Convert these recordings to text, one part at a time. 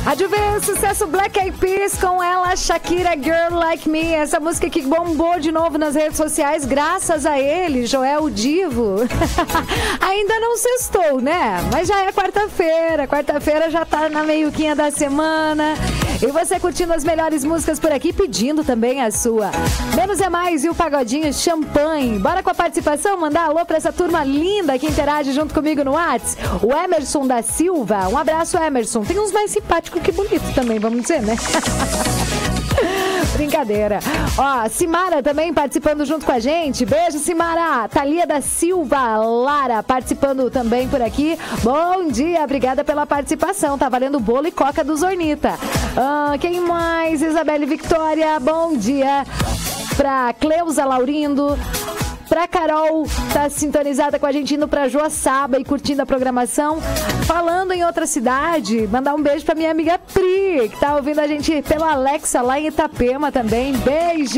Rádio V, sucesso Black Eyed Peas com ela, Shakira, Girl Like Me. Essa música que bombou de novo nas redes sociais, graças a ele, Joel Divo. Ainda não sextou, né? Mas já é quarta-feira. Quarta-feira já tá na meiuquinha da semana. E você curtindo as melhores músicas por aqui, pedindo também a sua. Menos é mais e o pagodinho Champanhe. Bora com a participação, mandar alô pra essa turma linda que interage junto comigo no Whats. O Emerson da Silva. Um abraço, Emerson. Tem uns mais simpáticos que bonitos também, vamos dizer, né? Brincadeira. Ó, Simara também participando junto com a gente. Beijo, Simara. Thalia da Silva Lara participando também por aqui. Bom dia, obrigada pela participação. Tá valendo bolo e coca do Zornita. Quem mais? Isabelle Victoria, bom dia. Pra Cleusa Laurindo. Pra Carol, tá sintonizada com a gente indo pra Joaçaba e curtindo a programação. Falando em outra cidade, mandar um beijo pra minha amiga Pri, que tá ouvindo a gente pela Alexa lá em Itapema também. Beijo!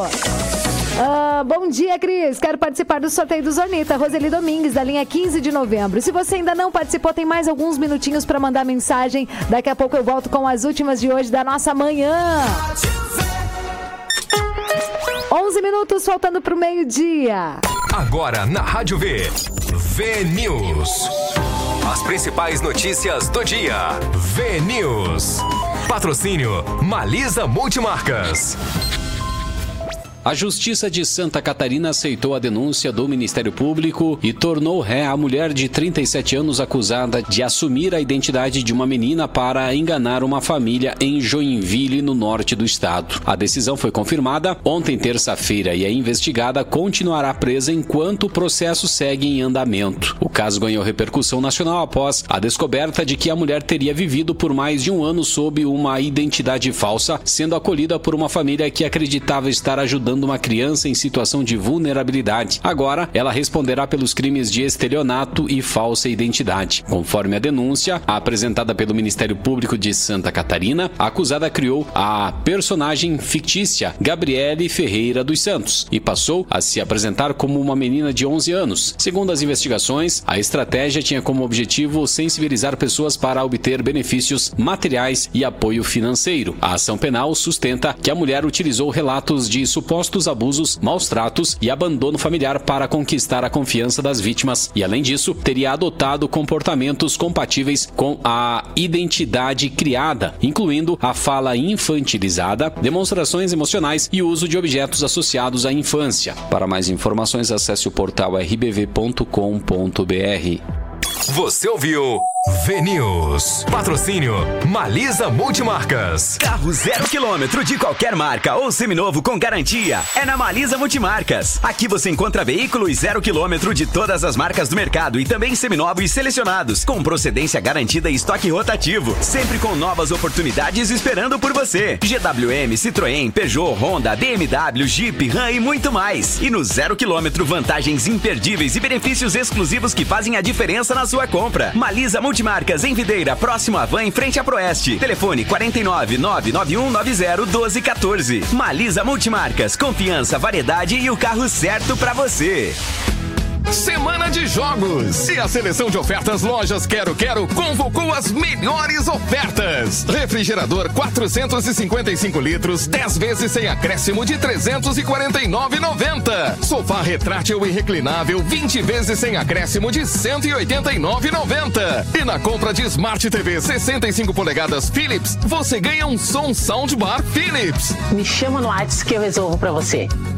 Bom dia, Cris. Quero participar do sorteio do Zornita. Roseli Domingues, da linha 15 de novembro. Se você ainda não participou, tem mais alguns minutinhos pra mandar mensagem. Daqui a pouco eu volto com as últimas de hoje da nossa manhã. 11 minutos faltando pro meio-dia. Agora na Rádio V, V-News. As principais notícias do dia. V-News. Patrocínio Malisa Multimarcas. A Justiça de Santa Catarina aceitou a denúncia do Ministério Público e tornou ré a mulher de 37 anos acusada de assumir a identidade de uma menina para enganar uma família em Joinville, no norte do estado. A decisão foi confirmada ontem, terça-feira, e a investigada continuará presa enquanto o processo segue em andamento. O caso ganhou repercussão nacional após a descoberta de que a mulher teria vivido por mais de um ano sob uma identidade falsa, sendo acolhida por uma família que acreditava estar ajudando uma criança em situação de vulnerabilidade. Agora, ela responderá pelos crimes de estelionato e falsa identidade. Conforme a denúncia apresentada pelo Ministério Público de Santa Catarina, a acusada criou a personagem fictícia Gabriele Ferreira dos Santos e passou a se apresentar como uma menina de 11 anos. Segundo as investigações, a estratégia tinha como objetivo sensibilizar pessoas para obter benefícios materiais e apoio financeiro. A ação penal sustenta que a mulher utilizou relatos de supostos abusos, maus tratos e abandono familiar para conquistar a confiança das vítimas e, além disso, teria adotado comportamentos compatíveis com a identidade criada, incluindo a fala infantilizada, demonstrações emocionais e uso de objetos associados à infância. Para mais informações, acesse o portal rbv.com.br. Você ouviu V-News. Patrocínio Malisa Multimarcas. Carro 0 km de qualquer marca ou seminovo com garantia é na Malisa Multimarcas. Aqui você encontra veículos 0 km de todas as marcas do mercado e também seminovos selecionados, com procedência garantida e estoque rotativo, sempre com novas oportunidades esperando por você. GWM, Citroën, Peugeot, Honda, BMW, Jeep, Ram e muito mais. E no 0 km, vantagens imperdíveis e benefícios exclusivos que fazem a diferença na sua compra. Malisa Multimarcas em Videira, próximo à Van, em frente à Proeste. Telefone 49 991 90 1214. Malisa Multimarcas, confiança, variedade e o carro certo pra você. Semana de Jogos. E a seleção de ofertas Lojas Quero Quero convocou as melhores ofertas. Refrigerador 455 litros, 10 vezes sem acréscimo de R$ 349,90. Sofá retrátil e reclinável, 20 vezes sem acréscimo de R$ 189,90. E na compra de Smart TV 65 polegadas Philips, você ganha um som soundbar Philips. Me chama no WhatsApp que eu resolvo pra você.